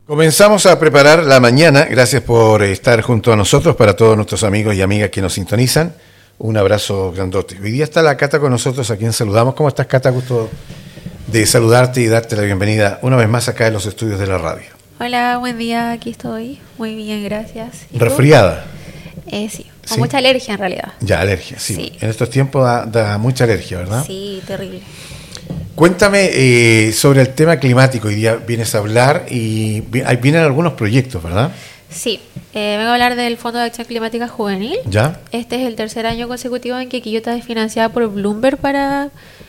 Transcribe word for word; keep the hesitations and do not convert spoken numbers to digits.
Comenzamos a preparar la mañana. Gracias por estar junto a nosotros, para todos nuestros amigos y amigas que nos sintonizan. Un abrazo grandote. Hoy día está la Cata con nosotros, a quien saludamos. ¿Cómo estás, Cata? Gusto de saludarte y darte la bienvenida una vez más acá en los estudios de la radio. Hola, buen día, aquí estoy. Muy bien, gracias. ¿Resfriada? Eh, sí, con ¿Sí? mucha alergia en realidad. Ya, alergia, sí. Sí. En estos tiempos da, da mucha alergia, ¿verdad? Sí, terrible. Cuéntame eh, sobre el tema climático. Hoy día vienes a hablar y vi- ahí vienen algunos proyectos, ¿verdad? Sí, eh, vengo a hablar del Fondo de Acción Climática Juvenil. ¿Ya? Este es el tercer año consecutivo en que Quillota es financiada por Bloomberg para